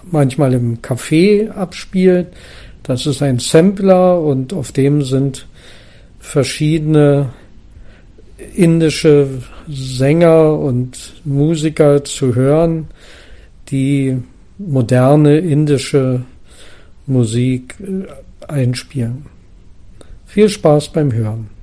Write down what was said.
manchmal im Café abspielt. Das ist ein Sampler und auf dem sind verschiedene indische Sänger und Musiker zu hören, die moderne indische Musik einspielen. Viel Spaß beim Hören.